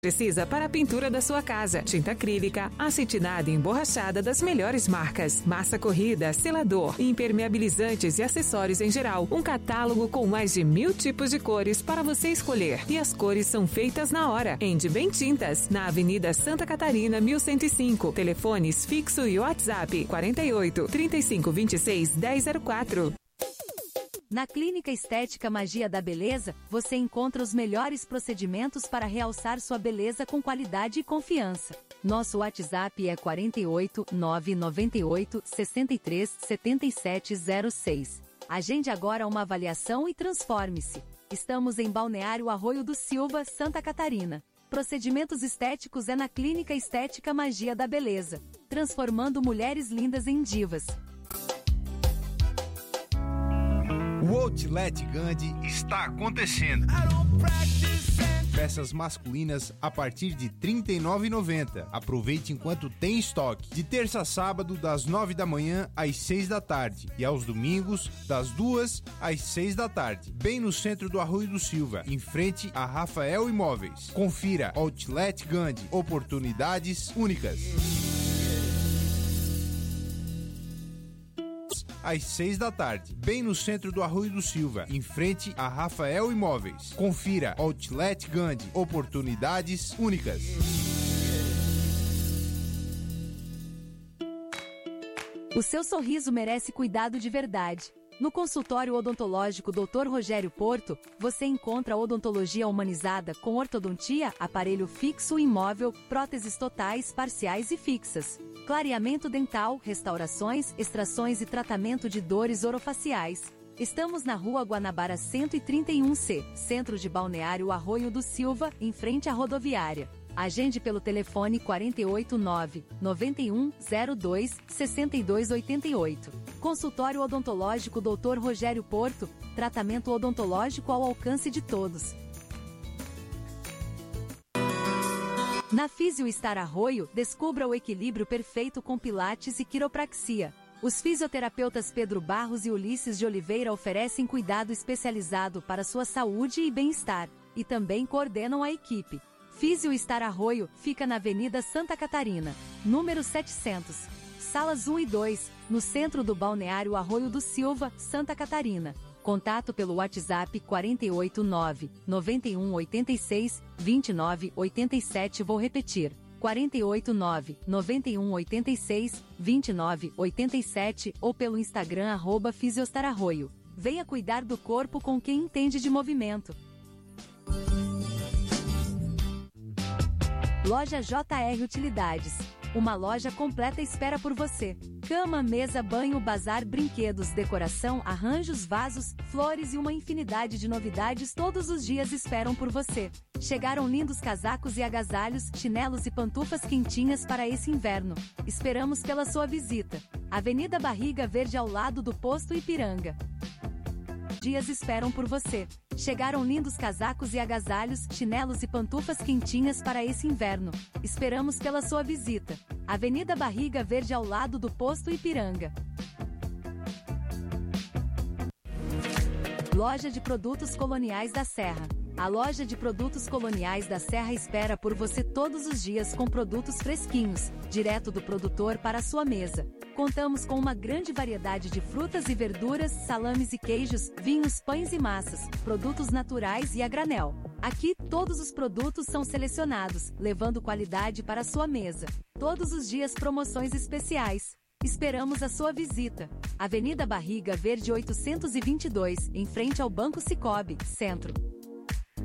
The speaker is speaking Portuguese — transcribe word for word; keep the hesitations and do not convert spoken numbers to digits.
Precisa para a pintura da sua casa. Tinta acrílica, acetinada e emborrachada das melhores marcas. Massa corrida, selador, impermeabilizantes e acessórios em geral. Um catálogo com mais de mil tipos de cores para você escolher. E as cores são feitas na hora. Ende Bem Tintas, na Avenida Santa Catarina, mil cento e cinco. Telefones fixo e WhatsApp quarenta e oito, trinta e cinco, vinte e seis, dez zero quatro. Na Clínica Estética Magia da Beleza, você encontra os melhores procedimentos para realçar sua beleza com qualidade e confiança. Nosso WhatsApp é quarenta e oito, nove nove oito, sessenta e três, setenta e sete zero seis. Agende agora uma avaliação e transforme-se. Estamos em Balneário Arroio do Silva, Santa Catarina. Procedimentos estéticos é na Clínica Estética Magia da Beleza, transformando mulheres lindas em divas. O Outlet Gandhi está acontecendo. Peças masculinas a partir de trinta e nove reais e noventa centavos. Aproveite enquanto tem estoque. De terça a sábado, das nove da manhã às seis da tarde. E aos domingos, das duas às seis da tarde. Bem no centro do Arroio do Silva, em frente a Rafael Imóveis. Confira Outlet Gandhi. Oportunidades únicas. Às seis da tarde, bem no centro do Arroio do Silva, em frente a Rafael Imóveis. Confira Outlet Gandhi, oportunidades únicas. O seu sorriso merece cuidado de verdade. No consultório odontológico doutor Rogério Porto, você encontra odontologia humanizada com ortodontia, aparelho fixo e imóvel, próteses totais, parciais e fixas. Clareamento dental, restaurações, extrações e tratamento de dores orofaciais. Estamos na Rua Guanabara cento e trinta e um C, centro de Balneário Arroio do Silva, em frente à rodoviária. Agende pelo telefone quarenta e oito, nove nove um, zero dois, seis dois oito oito. Consultório odontológico doutor Rogério Porto, tratamento odontológico ao alcance de todos. Na Físio Estar Arroio, descubra o equilíbrio perfeito com pilates e quiropraxia. Os fisioterapeutas Pedro Barros e Ulisses de Oliveira oferecem cuidado especializado para sua saúde e bem-estar, e também coordenam a equipe. Físio Estar Arroio fica na Avenida Santa Catarina, número setecentos, salas um e dois, no centro do Balneário Arroio do Silva, Santa Catarina. Contato pelo WhatsApp quarenta e oito, nove nove um, oito seis, dois nove oito sete. Vou repetir. quarenta e oito, nove nove um, oito seis, dois nove oito sete ou pelo Instagram arroba Fisiostar Arroio. Venha cuidar do corpo com quem entende de movimento. Loja J R Utilidades. Uma loja completa espera por você. Cama, mesa, banho, bazar, brinquedos, decoração, arranjos, vasos, flores e uma infinidade de novidades todos os dias esperam por você. Chegaram lindos casacos e agasalhos, chinelos e pantufas quentinhas para esse inverno. Esperamos pela sua visita. Avenida Barriga Verde ao lado do Posto Ipiranga. Dias esperam por você. Chegaram lindos casacos e agasalhos, chinelos e pantufas quentinhas para esse inverno. Esperamos pela sua visita. Avenida Barriga Verde ao lado do Posto Ipiranga. Loja de Produtos Coloniais da Serra. A loja de produtos coloniais da Serra espera por você todos os dias com produtos fresquinhos, direto do produtor para a sua mesa. Contamos com uma grande variedade de frutas e verduras, salames e queijos, vinhos, pães e massas, produtos naturais e a granel. Aqui, todos os produtos são selecionados, levando qualidade para a sua mesa. Todos os dias promoções especiais. Esperamos a sua visita. Avenida Barriga Verde oitocentos e vinte e dois, em frente ao Banco Sicoob, Centro.